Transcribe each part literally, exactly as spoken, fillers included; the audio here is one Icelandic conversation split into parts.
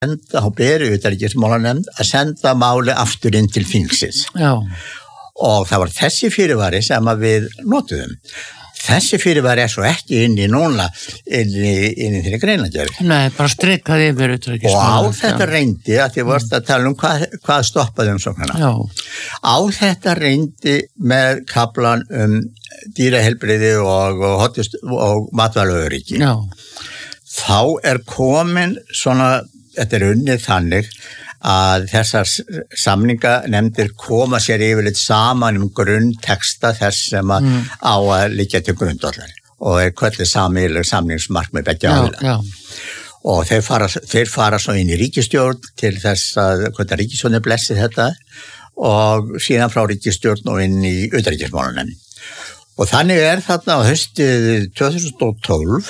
senda, þá beri utanríkismálanefnd að senda máli aftur inn til þingsins. Já. Og það var þessi fyrirvari sem að við notuðum. Þessi fyrirvari er svo ekki inn í núna, inn í, inn í þeirri greinargerð. Nei, bara strikaði yfir utanríkismálanefnd. Og á þetta reyndi, að þið vorst að tala um hvað, hvað stoppaði umsóknina. Já. Á þetta reyndi með kaflan um dýraheilbrigði og, og, hotust, og matvælaöryggi. Já. Þá er komin svona, þetta er unnið þannig að þessar samninganefndir koma sér yfirleitt saman um grunnteksta þess sem að mm. á að liggja til grundvallar og er kvöldið sameiginleg samningsmarkmið beggja aðila. Og þeir fara, þeir fara svo inn í ríkisstjórn til þess að hvernig ríkisstjórnin blessi þetta og síðan frá ríkisstjórn og inn í utanríkismálanefnd. Og þannig er þarna á haustið tvö þúsund og tólf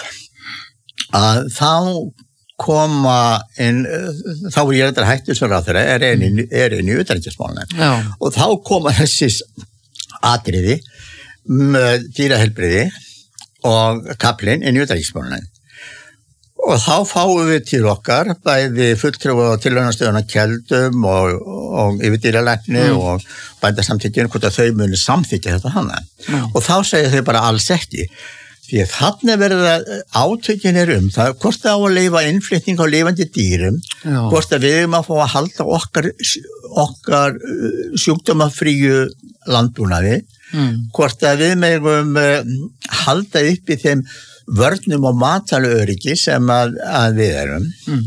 að þá koma inn, þá er ég þetta hættu sem ráðherra, er einu er einu utanríkismálanefnd. Og þá koma þessi atriði með dýraheilbrigði og kaflinn inn í utanríkismálanefnd. Og þá fáum við til okkar bæði fulltrúa og tilraunastöðuna Keldum og, og yfirdýralækni mm. og bændasamtökin hvort að þau muni samþykja þetta hana. Mm. Og þá segja þau bara alls ekki. Því að þarna verða átökin er um það, hvort það á að leyfa innflytning á lifandi dýrum, Já. Hvort að við erum að fá að halda okkar, okkar sjúkdómafríu landbúnaði, mm. hvort að við megum halda upp í þeim vörnum og matvælaöryggi sem að, að við erum. Mm.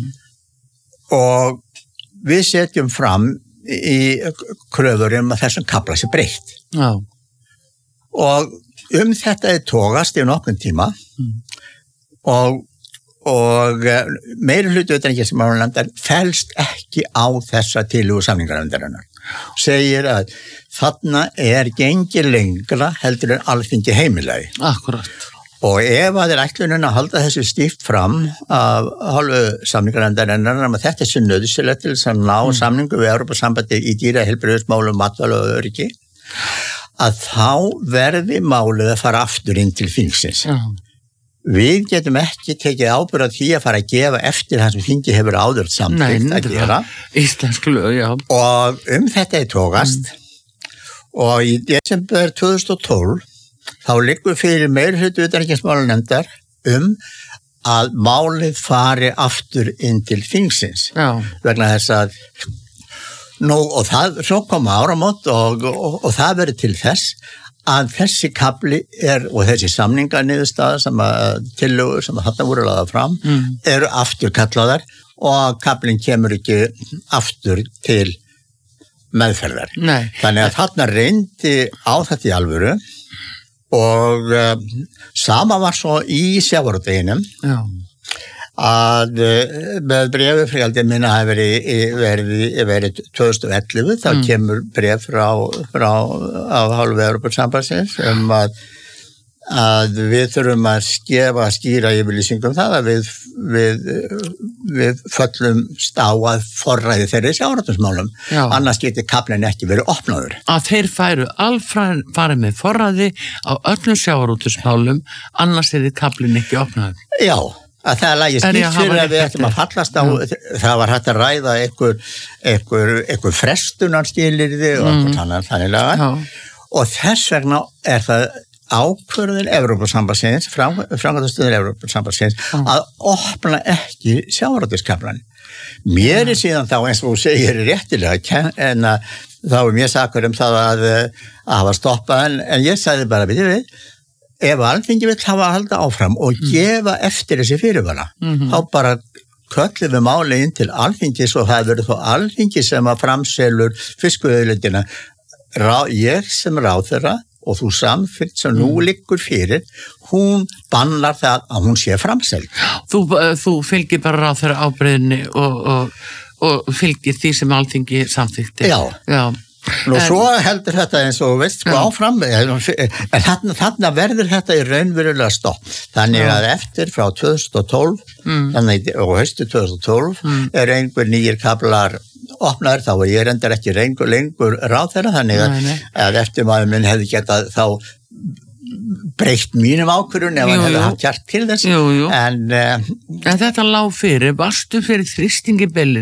Og við setjum fram í kröfur um að þessum kafla sé breytt. Já. Og um þetta er togast í nokkurn tíma mm. og, og meiri hluti utanríkismálanefndar fellst ekki á þessa tillögu samninganefndarinnar. Segir að þarna er gengið lengra heldur en Alþingi heimilagi. Akkurat. Og ef að þeir ætlunin að halda þessu stíft fram af hálfu samninganefndarinnar að þetta sé nauðsynlegt til þess að ná mm. samningu við Evrópusambandið í dýraheilbrigðismálum, matvæla og öryggi, að þá verði málið að fara aftur inn til þingsins. Já. Við getum ekki tekið ábyrgð á því að fara að gefa eftir það sem þingi hefur áður samþykkt að gera. Íslensk lög, já. Og um þetta er togast mm. og í desember tvö þúsund og tólf þá liggur fyrir meirihluta utanríkismálanefndar um að málið fari aftur inn til þingsins. Já. Vegna þess að Nú, og það, svo koma áramót og, og, og það verður til þess að þessi kafli er, og þessi samninganiðurstaða sem að tillögur sem að þarna voru lagðar fram, mm. eru aftur kallaðar og kaflinn kemur ekki aftur til meðferðar. Nei. Þannig að þarna reyndi á þetta í alvöru og um, sama var svo í sjávarútveginum. Já. Að með brefi fríaldið minna hafi verið, verið, verið tvö þúsund og ellefu, þá mm. kemur bref frá, frá af hálfu Evrópusambandsins um að, að við þurfum að skefa skýra yfirlýsingum það að við, við, við föllumst á að forræði þeirri sjávarútvegsmálum. Annars getur kaflinn ekki verið opnaður. Að þeir færu alfræð farið með forræði á öllum sjávarútvegsmálum, annars er kaflinn ekki opnaður. Já. Að það er lagi skýrt fyrir að við ættum að fallast á, já. Það var hægt að ræða einhver, einhver, einhver frestunarskilyrði og mm. þannig, þannig laga. Og þess vegna er það ákvörðun Evrópusambandsins, framkvæmdastöður Evrópusambandsins, mm. að opna ekki sjávarútvegskaflann. Mér er síðan þá, eins og þú segir réttilega, en að þá er mér sakur um það að, að hafa stoppað, en, en ég sagði bara, við við, ef Alþingi vill hafa að halda áfram og gefa mm. eftir þessi fyrirvara, mm-hmm. þá bara köllum við málið inn til Alþingis og það verður þó Alþingi sem að framselur fiskveiðiauðlindina. Ég sem ráðherra og þú samþykkt sem nú liggur fyrir, hún bannar það að hún sé framseld. Þú, þú fylgir bara ráðherra ábyrgðinni og, og, og fylgir því sem Alþingi samþykkti. Já. Já. Nú en, svo heldur þetta eins og veist sko áfram, en þarna, þarna verður þetta í raunverulega stopp. Þannig já. Að eftir frá tvö þúsund og tólf, mm. þannig og haustu tvö þúsund og tólf, mm. er einhver nýjir kaflar opnaður, þá er ég reyndar ekki lengur, lengur ráðherra, þannig að, nei, nei. Að eftir maður minn hefði getað þá breytt mínum ákvörðun ef Jú, hann hefði jú. haft hjart til þess Jú, jú. en uh, En þetta lá fyrir, varstu fyrir þrýstingi